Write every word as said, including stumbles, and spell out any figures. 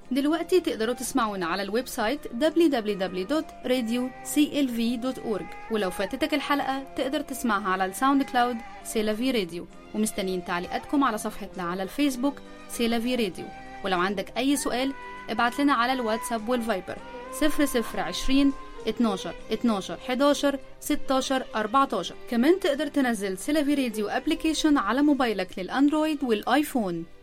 دلوقتي تقدروا تسمعونا على الويب سايت دبليو دبليو دبليو دوت راديو سي ال في دوت أورج، ولو فاتتك الحلقة تقدر تسمعها على الساوند كلاود سيلافي راديو. ومستنيين تعليقاتكم على صفحتنا على الفيسبوك سيلافي راديو. ولو عندك أي سؤال ابعت لنا على الواتساب والفايبر صفر صفر عشرين اتناشر اتناشر حداشر ستاشر أربعتاشر. كمان تقدر تنزل سيلافي راديو ابليكيشن على موبايلك للأندرويد والآيفون.